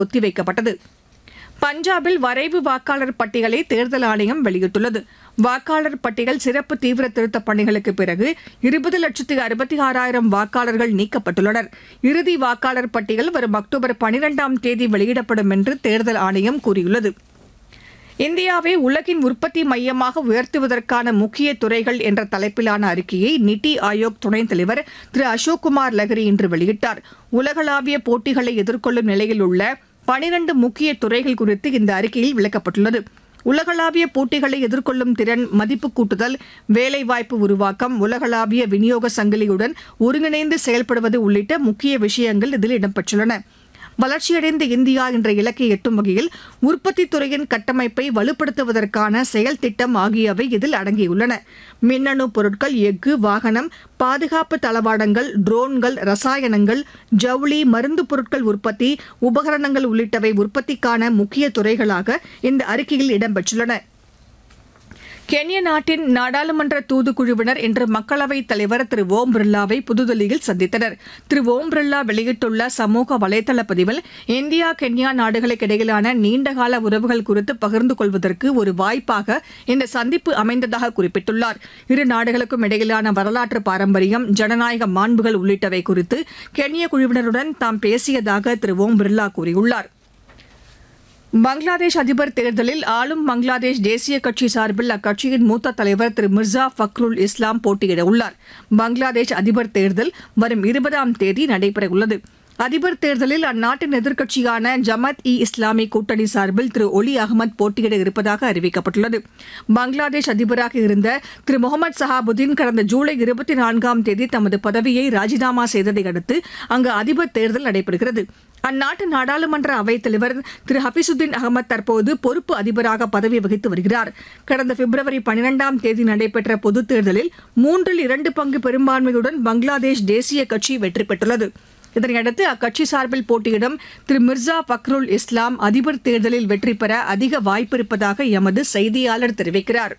ஒத்திவைக்கப்பட்டது. பஞ்சாபில் வரைவு வாக்காளர் பட்டியலை தேர்தல் ஆணையம் வெளியிட்டுள்ளது. வாக்காளர் பட்டியல் சிறப்பு தீவிர திருத்தப் பணிகளுக்கு பிறகு 20,66,000 வாக்காளர்கள் நீக்கப்பட்டுள்ளனர். இறுதி வாக்காளர் பட்டியல் வரும் அக்டோபர் 12ஆம் தேதி வெளியிடப்படும் என்று தேர்தல் ஆணையம் கூறியுள்ளது. இந்தியாவை உலகின் உற்பத்தி மையமாக உயர்த்துவதற்கான முக்கிய துறைகள் என்ற தலைப்பிலான அறிக்கையை நித்தி ஆயோக் துணைத் தலைவர் திரு அசோக் குமார் லஹரி இன்று வெளியிட்டார். உலகளாவிய போட்டிகளை எதிர்கொள்ளும் நிலையில் உள்ள 12 முக்கிய துறைகள் குறித்து இந்த அறிக்கையில் விளக்கப்பட்டுள்ளது. உலகளாவிய போட்டிகளை எதிர்கொள்ளும் திறன், மதிப்பு கூட்டுதல், வேலைவாய்ப்பு உருவாக்கம், உலகளாவிய விநியோக சங்கிலியுடன் ஒருங்கிணைந்து செயல்படுவது உள்ளிட்ட முக்கிய விஷயங்கள் இதில் இடம்பெற்றுள்ளன. வளர்ச்சியடைந்த இந்தியா என்ற இலக்கை எட்டும் வகையில் உற்பத்தி துறையின் கட்டமைப்பை வலுப்படுத்துவதற்கான செயல் திட்டம் ஆகியவை இதில் அடங்கியுள்ளன. மின்னணு பொருட்கள், எஃகு, வாகனம், பாதுகாப்பு தளவாடங்கள், ட்ரோன்கள், ரசாயனங்கள், ஜவுளி, மருந்து பொருட்கள் உற்பத்தி, உபகரணங்கள் உள்ளிட்டவை உற்பத்திக்கான முக்கிய துறைகளாக இந்த அறிக்கையில் இடம்பெற்றுள்ளன. கென்யா நாட்டின் நாடாளுமன்ற தூதுக்குழுவினர் இன்று மக்களவைத் தலைவர் திரு ஓம் பிர்லாவை புதுதில்லியில் சந்தித்தனர். திரு ஓம் பிர்லா வெளியிட்டுள்ள சமூக வலைதள பதிவில் இந்தியா கென்யா நாடுகளுக்கு இடையிலான நீண்டகால உறவுகள் குறித்து பகிர்ந்து கொள்வதற்கு ஒரு வாய்ப்பாக இந்த சந்திப்பு அமைந்ததாக குறிப்பிட்டுள்ளார். இரு நாடுகளுக்கும் இடையிலான வரலாற்று பாரம்பரியம், ஜனநாயக மாண்புகள் உள்ளிட்டவை குறித்து கென்யா குழுவினருடன் தாம் பேசியதாக திரு ஓம் பிர்லா கூறியுள்ளார். பங்களாதேஷ் அதிபர் தேர்தலில் ஆளும் பங்களாதேஷ் தேசிய கட்சி சார்பில் அக்கட்சியின் மூத்த தலைவர் திரு மிர்சா ஃபக்ருல் இஸ்லாம் போட்டியிட உள்ளார். பங்களாதேஷ் அதிபர் தேர்தல் வரும் 20ஆம் தேதி நடைபெறவுள்ளது. அதிபர் தேர்தலில் அந்நாட்டின் எதிர்க்கட்சியான ஜமாத் இஸ்லாமி கூட்டணி சார்பில் திரு ஒலி அகமது போட்டியிட இருப்பதாக அறிவிக்கப்பட்டுள்ளது. பங்களாதேஷ் அதிபராக இருந்த திரு முகமது சஹாபுதீன் கடந்த ஜூலை 24ஆம் தேதி தமது பதவியை ராஜினாமா செய்ததை அடுத்து அங்கு அதிபர் தேர்தல் நடைபெறுகிறது. அந்நாட்டு நாடாளுமன்ற அவைத் தலைவர் திரு ஹபீசுதீன் அகமது தற்போது பொறுப்பு அதிபராக பதவி வகித்து வருகிறார். கடந்த பிப்ரவரி 12ஆம் தேதி நடைபெற்ற பொதுத் தேர்தலில் 2 பங்கு பெரும்பான்மையுடன் பங்களாதேஷ் தேசிய கட்சி வெற்றி பெற்றுள்ளது. இதனையடுத்து அக்கட்சி சார்பில் போட்டியிடும் திரு மிர்சா ஃபக்ருல் இஸ்லாம் அதிபர் தேர்தலில் வெற்றி பெற அதிக வாய்ப்பிருப்பதாக எமது செய்தியாளர் தெரிவிக்கிறார்.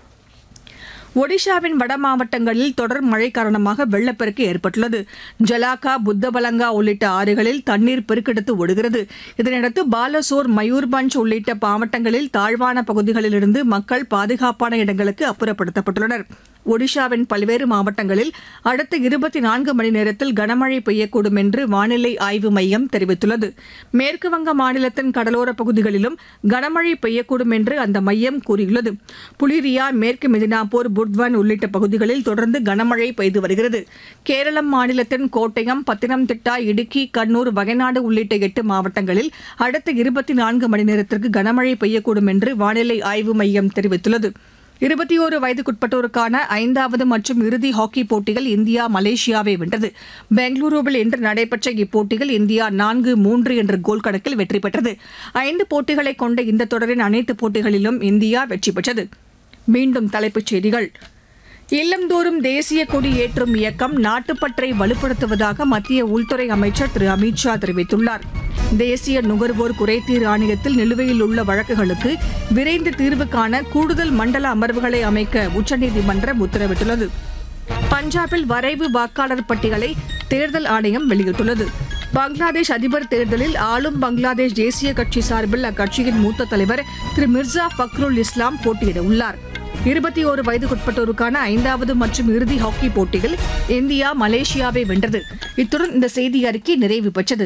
ஒடிஷாவின் வட மாவட்டங்களில் தொடர் மழை காரணமாக வெள்ளப்பெருக்கு ஏற்பட்டுள்ளது. ஜலாக்கா, புத்தபலங்கா உள்ளிட்ட ஆறுகளில் தண்ணீர் பெருக்கெடுத்து ஓடுகிறது. இதனையடுத்து பாலசோர், மயூர்பஞ்ச் உள்ளிட்ட மாவட்டங்களில் தாழ்வான பகுதிகளிலிருந்து மக்கள் பாதுகாப்பான இடங்களுக்கு அப்புறப்படுத்தப்பட்டுள்ளனர். ஒடிஷாவின் பல்வேறு மாவட்டங்களில் அடுத்த 24 மணி நேரத்தில் கனமழை பெய்யக்கூடும் என்று வானிலை ஆய்வு மையம் தெரிவித்துள்ளது. மேற்குவங்க மாநிலத்தின் கடலோரப் பகுதிகளிலும் கனமழை பெய்யக்கூடும் என்று அந்த மையம் கூறியுள்ளது. புலிரியா, மேற்கு மெதினாப்பூர், புர்த்வன் உள்ளிட்ட பகுதிகளில் தொடர்ந்து கனமழை பெய்து வருகிறது. கேரளம் மாநிலத்தின் கோட்டயம், பத்தனம்திட்டா, இடுக்கி, கண்ணூர், வயநாடு உள்ளிட்ட 8 மாவட்டங்களில் அடுத்த 24 மணி நேரத்திற்கு கனமழை பெய்யக்கூடும் என்று வானிலை ஆய்வு மையம் தெரிவித்துள்ளது. 21 வயதுக்குட்பட்டோருக்கான 5வது மற்றும் இறுதி ஹாக்கி போட்டியில் இந்தியா மலேசியாவை வென்றது. பெங்களூருவில் இன்று நடைபெற்ற இப்போட்டியில் இந்தியா 4-3 என்ற கோல் கணக்கில் வெற்றி பெற்றது. 5 போட்டிகளை கொண்ட இந்த தொடரின் அனைத்து போட்டிகளிலும் இந்தியா வெற்றி பெற்றது. மீண்டும் தலைப்புச் செய்திகள். இல்லந்தோறும் தேசிய கொடி ஏற்றும் இயக்கம் நாட்டுப்பற்றை வலுப்படுத்துவதாக மத்திய உள்துறை அமைச்சர் திரு அமித் ஷா தெரிவித்துள்ளார். தேசிய நுகர்வோர் குறைதீர் ஆணையத்தில் நிலுவையில் உள்ள வழக்குகளுக்கு விரைந்து தீர்வு காண கூடுதல் மண்டல அமர்வுகளை அமைக்க உச்சநீதிமன்றம் உத்தரவிட்டுள்ளது. பஞ்சாபில் வரைவு வாக்காளர் பட்டியலை தேர்தல் ஆணையம் வெளியிட்டுள்ளது. பங்களாதேஷ் அதிபர் தேர்தலில் ஆளும் பங்களாதேஷ் தேசிய கட்சி சார்பில் அக்கட்சியின் மூத்த தலைவர் திரு மிர்சா ஃபக்ருல் இஸ்லாம் போட்டியிட உள்ளார். 21 வயதுக்குட்பட்டோருக்கான 5வது மற்றும் இறுதி ஹாக்கி போட்டியில் இந்தியா மலேசியாவை வென்றது. இத்துடன் இந்த செய்தி அறிக்கை நிறைவு பெற்றது.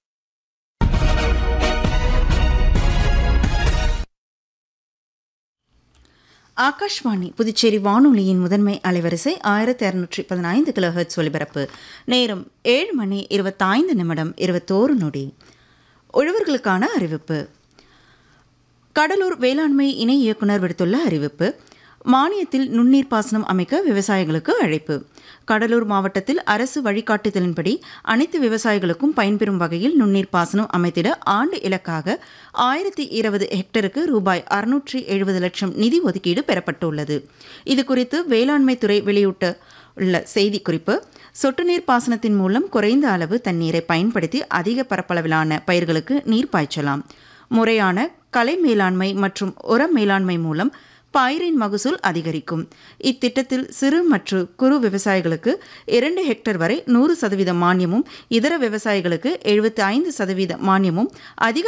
ஆகாஷ்வாணி புதுச்சேரி வானொலியின் முதன்மை அலைவரிசை 1615 கிலோஹெர்ட்ஸ் ஒலிபரப்பு. நேரம் 7 மணி 25 நிமிடம் 21 நொடி. உழவர்களுக்கான அறிவிப்பு. கடலூர் வேளாண்மை இணை இயக்குநர் விடுத்துள்ள அறிவிப்பு. மானியத்தில் நுண்ணீர் பாசனம் அமைக்க விவசாயிகளுக்கு அழைப்பு. கடலூர் மாவட்டத்தில் அரசு வழிகாட்டுதலின்படி அனைத்து விவசாயிகளுக்கும் பயன்பெறும் வகையில் நுண்ணீர் பாசனம் அமைத்திட ஆண்டு இலக்காக 1020 ஹெக்டருக்கு ரூபாய் 670 லட்சம் நிதி ஒதுக்கீடு பெறப்பட்டுள்ளது. இதுகுறித்து வேளாண்மை துறை வெளியிட்டுள்ள செய்திக்குறிப்பு. சொட்டு நீர் பாசனத்தின் மூலம் குறைந்த அளவு தண்ணீரை பயன்படுத்தி அதிக பரப்பளவிலான பயிர்களுக்கு நீர் பாய்ச்சலாம். முறையான கலை மேலாண்மை மற்றும் உர மேலாண்மை மூலம் பயிரின் மகசூல் அதிகரிக்கும். இத்திட்டத்தில் சிறு மற்றும் குறு விவசாயிகளுக்கு 2 ஹெக்டேர் வரை 100% மானியமும், இதர விவசாயிகளுக்கு 75% மானியமும், அதிக